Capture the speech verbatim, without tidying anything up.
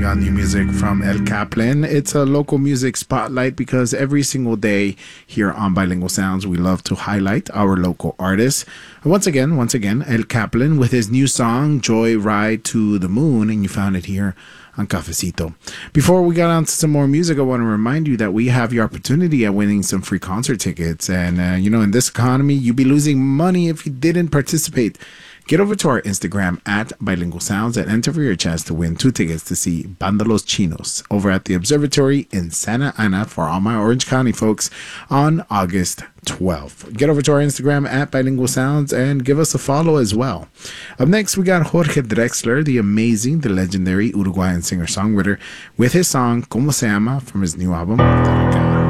on new music from El Kaplan. It's a local music spotlight because every single day here on Bilingual Sounds, we love to highlight our local artists. Once again, once again, El Kaplan with his new song, Joy Ride to the Moon, and you found it here on Cafecito. Before we got on to some more music, I want to remind you that we have your opportunity at winning some free concert tickets. And, uh, you know, in this economy, you'd be losing money if you didn't participate. Get over to our Instagram at Bilingual Sounds and enter for your chance to win two tickets to see Banda Los Chinos over at the Observatory in Santa Ana for all my Orange County folks on August twelfth. Get over to our Instagram at Bilingual Sounds and give us a follow as well. Up next, we got Jorge Drexler, the amazing, the legendary Uruguayan singer-songwriter, with his song Como Se Llama from his new album, Taraka.